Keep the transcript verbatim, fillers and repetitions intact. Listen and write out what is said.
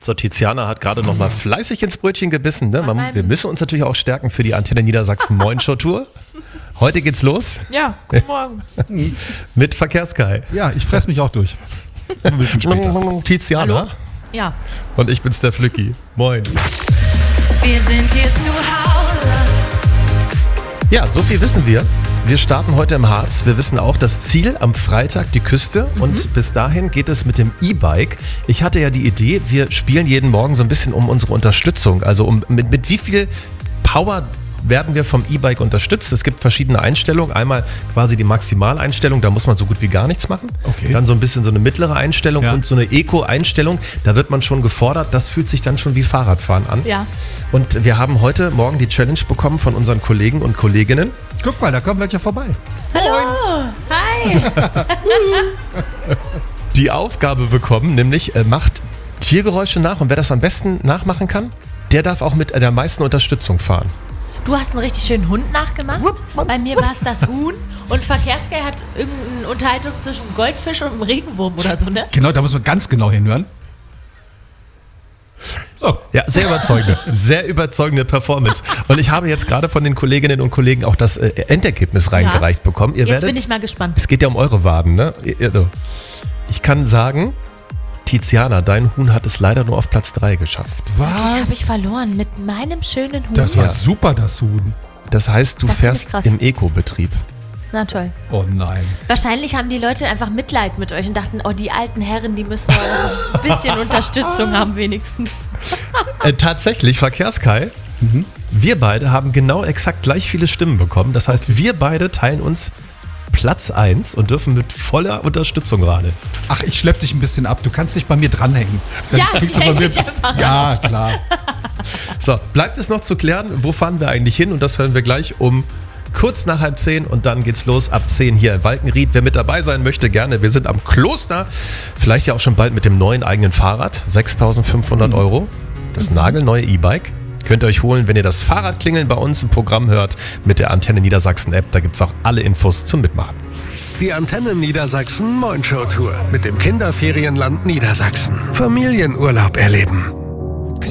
So, Tiziana hat gerade noch mal fleißig ins Brötchen gebissen. Ne? Man, wir müssen uns natürlich auch stärken für die Antenne Niedersachsen Moin Show Tour. Heute geht's los. Ja, guten Morgen. Mit Verkehrskai. Ja, ich fress mich auch durch. Ein bisschen später. Tiziana. Hallo? Ja. Und ich bin's, der Flücki. Moin. Wir sind hier zu Hause. Ja, so viel wissen wir. Wir starten heute im Harz. Wir wissen auch das Ziel am Freitag, die Küste. Mhm. Und bis dahin geht es mit dem E-Bike. Ich hatte ja die Idee, wir spielen jeden Morgen so ein bisschen um unsere Unterstützung. Also um mit, mit wie viel Power werden wir vom E-Bike unterstützt. Es gibt verschiedene Einstellungen. Einmal quasi die Maximaleinstellung, da muss man so gut wie gar nichts machen. Okay. Dann so ein bisschen so eine mittlere Einstellung Ja. und so eine Eco-Einstellung. Da wird man schon gefordert. Das fühlt sich dann schon wie Fahrradfahren an. Ja. Und wir haben heute Morgen die Challenge bekommen von unseren Kollegen und Kolleginnen. Guck mal, da kommen welche vorbei. Hallo. Hi. die Aufgabe bekommen, nämlich äh, macht Tiergeräusche nach und wer das am besten nachmachen kann, der darf auch mit der meisten Unterstützung fahren. Du hast einen richtig schönen Hund nachgemacht. Bei mir war es das Huhn. Und Verkehrskai hat irgendeine Unterhaltung zwischen einem Goldfisch und einem Regenwurm oder so, ne? Genau, da muss man ganz genau hinhören. So. Ja, sehr überzeugende, sehr überzeugende Performance. Und ich habe jetzt gerade von den Kolleginnen und Kollegen auch das äh, Endergebnis reingereicht Ja. bekommen. Ihr Jetzt werdet, bin ich mal gespannt. es geht ja um eure Waden, ne? Also, ich kann sagen, Tiziana, dein Huhn hat es leider nur auf Platz drei geschafft. Wirklich habe ich verloren mit meinem schönen Huhn. Das war Ja. super, das Huhn. Das heißt, du Das finde ich fährst krass. im Eco-Betrieb. Na toll. Oh nein. Wahrscheinlich haben die Leute einfach Mitleid mit euch und dachten, oh, die alten Herren, die müssen auch ein bisschen Unterstützung haben wenigstens. Äh, tatsächlich, Verkehrskai, Mhm. wir beide haben genau exakt gleich viele Stimmen bekommen. Das heißt, wir beide teilen uns Platz eins und dürfen mit voller Unterstützung radeln. Ach, ich schlepp dich ein bisschen ab. Du kannst dich bei mir dranhängen. Dann Ja, kriegst du häng von mir. dich einfach Ja, klar. So, bleibt es noch zu klären, wo fahren wir eigentlich hin? Und das hören wir gleich um kurz nach halb zehn und dann geht's los ab zehn hier in Walkenried. Wer mit dabei sein möchte, gerne. Wir sind am Kloster. Vielleicht ja auch schon bald mit dem neuen eigenen Fahrrad. sechstausendfünfhundert Euro. Das nagelneue E-Bike. Könnt ihr euch holen, wenn ihr das Fahrradklingeln bei uns im Programm hört mit der Antenne Niedersachsen App. Da gibt's auch alle Infos zum Mitmachen. Die Antenne Niedersachsen Moin Show Tour mit dem Kinderferienland Niedersachsen. Familienurlaub erleben.